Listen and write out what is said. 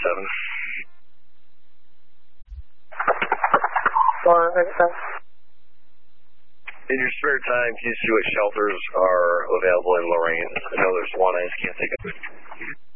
In your spare time, can you see what shelters are available in Lorain? I know there's one, I just can't think of it.